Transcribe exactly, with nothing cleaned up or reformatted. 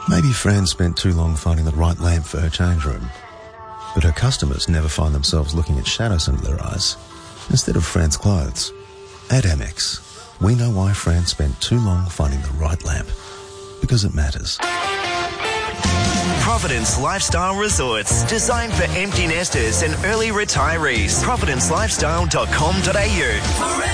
Maybe Fran spent too long finding the right lamp for her change room, but her customers never find themselves looking at shadows under their eyes instead of Fran's clothes. At Amex, we know why Fran spent too long finding the right lamp, because it matters. Providence Lifestyle Resorts, designed for empty nesters and early retirees. providence lifestyle dot com dot a u